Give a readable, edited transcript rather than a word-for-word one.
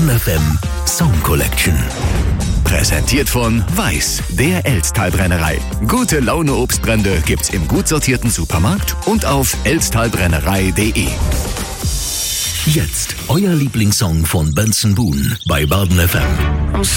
Baden FM Song Collection. Präsentiert von Weiß, der Elsttalbrennerei. Gute Laune Obstbrände gibt's im gut sortierten Supermarkt und auf elsttalbrennerei.de. Jetzt euer Lieblingssong von Benson Boone bei Baden FM.